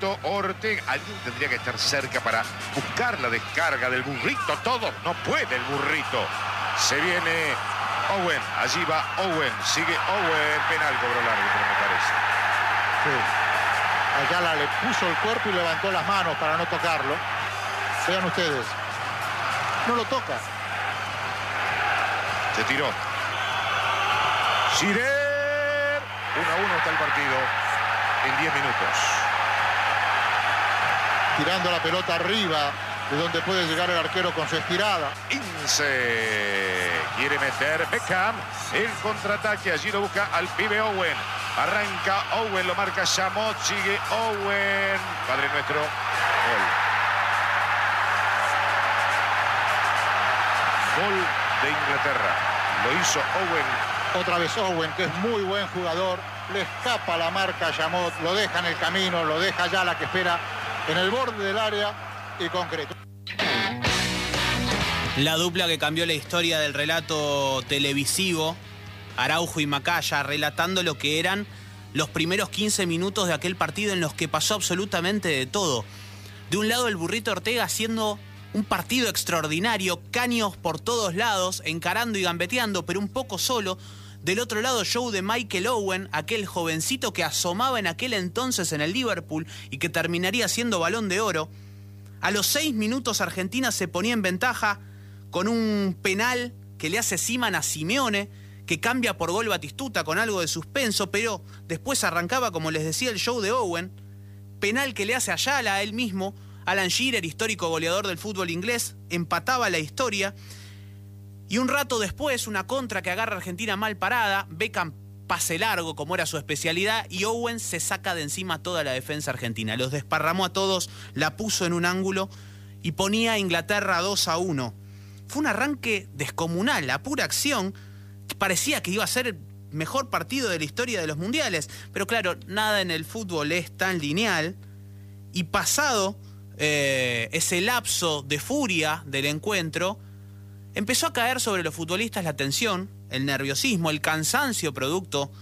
burrito Ortega. Alguien tendría que estar cerca para buscar la descarga del burrito. Todo, no puede el burrito. Se viene Owen, allí va Owen, sigue Owen. Penal cobró el árbitro, me parece. Sí. Ayala le puso el cuerpo y levantó las manos para no tocarlo. Vean ustedes. No lo toca. Se tiró. Sirer. 1-1 está el partido en 10 minutos. Tirando la pelota arriba, de donde puede llegar el arquero con su estirada. Ince quiere meter Beckham. El contraataque, allí lo busca al pibe Owen. Arranca Owen, lo marca Chamot, sigue Owen. Padre nuestro, gol. Gol de Inglaterra. Lo hizo Owen. Otra vez Owen, que es muy buen jugador. Le escapa la marca a Chamot, lo deja en el camino, lo deja Ayala, que espera en el borde del área y concreto. La dupla que cambió la historia del relato televisivo, Araujo y Macaya, relatando lo que eran los primeros 15 minutos de aquel partido en los que pasó absolutamente de todo. De un lado el Burrito Ortega haciendo un partido extraordinario, caños por todos lados, encarando y gambeteando, pero un poco solo. Del otro lado, show de Michael Owen, aquel jovencito que asomaba en aquel entonces en el Liverpool y que terminaría siendo Balón de Oro. A los 6 minutos Argentina se ponía en ventaja con un penal que le hace Seaman a Simeone, que cambia por gol Batistuta con algo de suspenso, pero después arrancaba, como les decía, el show de Owen. Penal que le hace a Ayala a él mismo. Alan Shearer, histórico goleador del fútbol inglés, empataba la historia. Y un rato después, una contra que agarra a Argentina mal parada. Beckham pase largo, como era su especialidad, y Owen se saca de encima toda la defensa argentina. Los desparramó a todos, la puso en un ángulo y ponía a Inglaterra 2-1. Fue un arranque descomunal, la pura acción. Parecía que iba a ser el mejor partido de la historia de los mundiales. Pero claro, nada en el fútbol es tan lineal. Y pasado ese lapso de furia del encuentro, empezó a caer sobre los futbolistas la tensión, el nerviosismo, el cansancio producto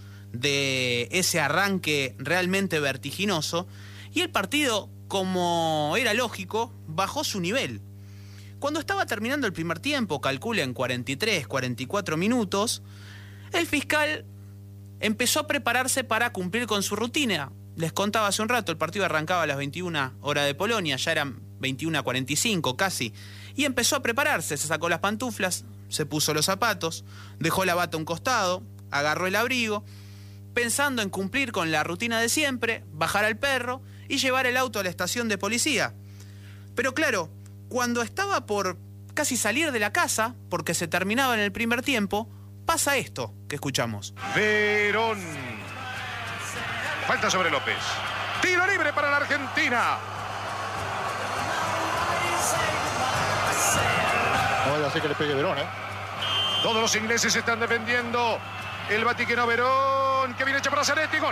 de ese arranque realmente vertiginoso. Y el partido, como era lógico, bajó su nivel. Cuando estaba terminando el primer tiempo, calculen 43, 44 minutos, el fiscal empezó a prepararse para cumplir con su rutina. Les contaba hace un rato, el partido arrancaba a las 21 horas de Polonia, ya eran 21:45 casi, y empezó a prepararse, se sacó las pantuflas, se puso los zapatos, dejó la bata a un costado, agarró el abrigo, pensando en cumplir con la rutina de siempre, bajar al perro y llevar el auto a la estación de policía. Pero claro, cuando estaba por casi salir de la casa, porque se terminaba en el primer tiempo, pasa esto que escuchamos. Verón. Falta sobre López. Tiro libre para la Argentina. No vaya a ser que le pegue Verón, ¿eh? Todos los ingleses están defendiendo. El Vaticano Verón, que viene hecho para Zanetti. Gol.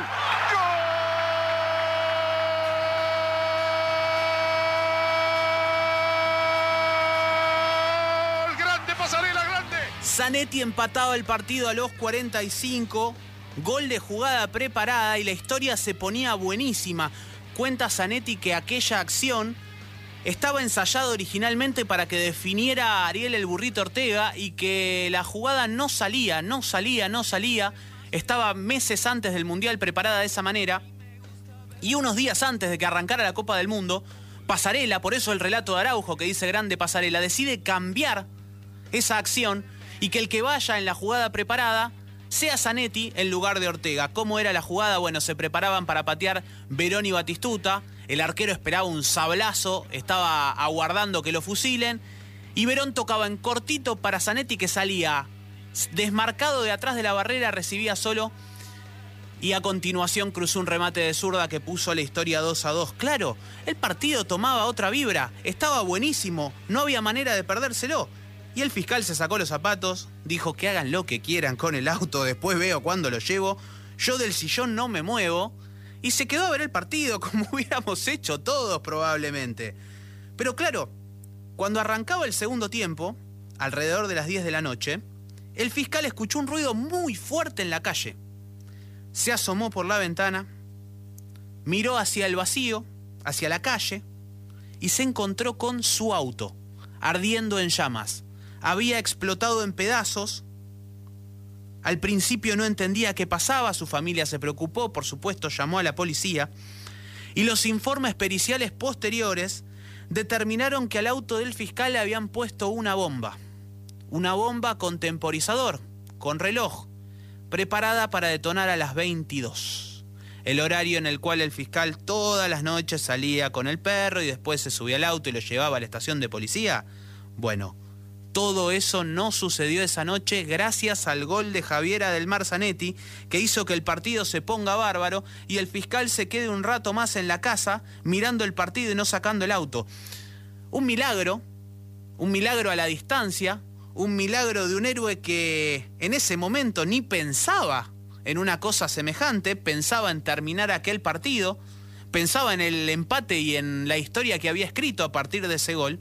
¡Gol! Grande Pasarela, grande. Zanetti empataba el partido a los 45. Gol de jugada preparada y la historia se ponía buenísima. Cuenta Zanetti que aquella acción estaba ensayada originalmente para que definiera a Ariel el Burrito Ortega y que la jugada no salía. Estaba meses antes del Mundial preparada de esa manera. Y unos días antes de que arrancara la Copa del Mundo, Pasarela, por eso el relato de Araujo que dice grande Pasarela, decide cambiar esa acción y que el que vaya en la jugada preparada sea Zanetti en lugar de Ortega. ¿Cómo era la jugada? Bueno, se preparaban para patear Verón y Batistuta. El arquero esperaba un sablazo, estaba aguardando que lo fusilen. Y Verón tocaba en cortito para Zanetti, que salía desmarcado de atrás de la barrera, recibía solo. Y a continuación cruzó un remate de zurda que puso la historia 2-2. Claro, el partido tomaba otra vibra, estaba buenísimo, no había manera de perdérselo. Y el fiscal se sacó los zapatos, dijo que hagan lo que quieran con el auto, después veo cuándo lo llevo, yo del sillón no me muevo, y se quedó a ver el partido como hubiéramos hecho todos probablemente. Pero claro, cuando arrancaba el segundo tiempo, alrededor de las 10 de la noche, el fiscal escuchó un ruido muy fuerte en la calle. Se asomó por la ventana, miró hacia el vacío, hacia la calle y se encontró con su auto, ardiendo en llamas. Había explotado en pedazos. Al principio no entendía qué pasaba, su familia se preocupó, por supuesto llamó a la policía, y los informes periciales posteriores determinaron que al auto del fiscal le habían puesto una bomba con temporizador, con reloj, preparada para detonar a las 22. El horario en el cual el fiscal todas las noches salía con el perro y después se subía al auto y lo llevaba a la estación de policía. Bueno, todo eso no sucedió esa noche gracias al gol de Javier Adelmar Zanetti, que hizo que el partido se ponga bárbaro y el fiscal se quede un rato más en la casa mirando el partido y no sacando el auto. Un milagro a la distancia, un milagro de un héroe que en ese momento ni pensaba en una cosa semejante, pensaba en terminar aquel partido, pensaba en el empate y en la historia que había escrito a partir de ese gol,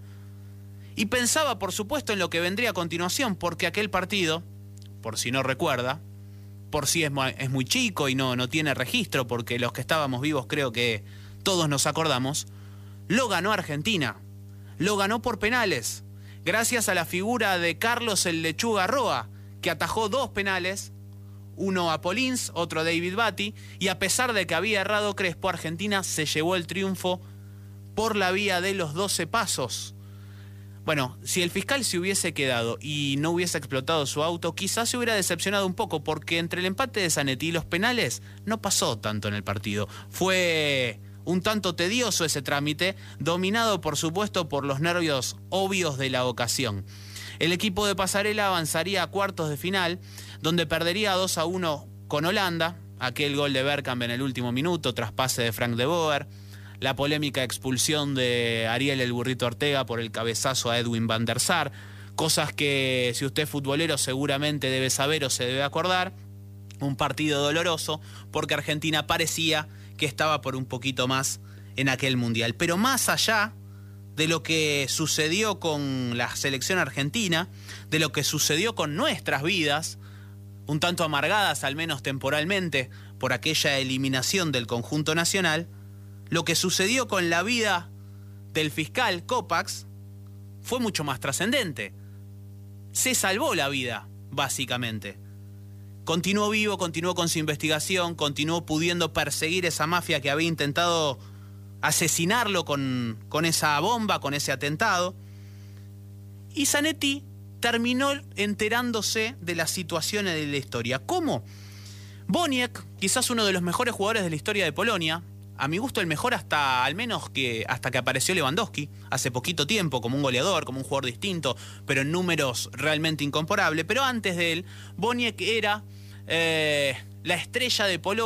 y pensaba, por supuesto, en lo que vendría a continuación, porque aquel partido, por si no recuerda, por si es muy chico y no tiene registro, porque los que estábamos vivos creo que todos nos acordamos, lo ganó Argentina, lo ganó por penales, gracias a la figura de Carlos el Lechuga Roa, que atajó 2 penales, uno a Polins, otro a David Batty, y a pesar de que había errado Crespo, Argentina se llevó el triunfo por la vía de los 12 pasos. Bueno, si el fiscal se hubiese quedado y no hubiese explotado su auto, quizás se hubiera decepcionado un poco, porque entre el empate de Zanetti y los penales no pasó tanto en el partido. Fue un tanto tedioso ese trámite, dominado por supuesto por los nervios obvios de la ocasión. El equipo de Pasarela avanzaría a cuartos de final, donde perdería 2-1 con Holanda, aquel gol de Bergkamp en el último minuto tras pase de Frank de Boer, la polémica expulsión de Ariel el Burrito Ortega por el cabezazo a Edwin van der Sar, cosas que si usted es futbolero seguramente debe saber o se debe acordar. Un partido doloroso porque Argentina parecía que estaba por un poquito más en aquel mundial. Pero más allá de lo que sucedió con la selección argentina, de lo que sucedió con nuestras vidas, un tanto amargadas al menos temporalmente por aquella eliminación del conjunto nacional, lo que sucedió con la vida del fiscal Kopacz fue mucho más trascendente. Se salvó la vida, básicamente. Continuó vivo, continuó con su investigación, continuó pudiendo perseguir esa mafia que había intentado asesinarlo con esa bomba, con ese atentado. Y Zanetti terminó enterándose de las situaciones de la historia. ¿Cómo? Boniek, quizás uno de los mejores jugadores de la historia de Polonia, a mi gusto el mejor hasta que apareció Lewandowski, hace poquito tiempo, como un goleador, como un jugador distinto, pero en números realmente incomparable. Pero antes de él, Boniek era la estrella de Polonia.